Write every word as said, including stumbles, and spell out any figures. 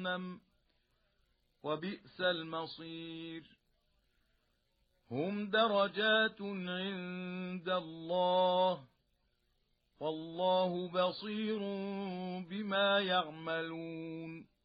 جهنم وبئس المصير هم درجات عند الله والله بصير بما يعملون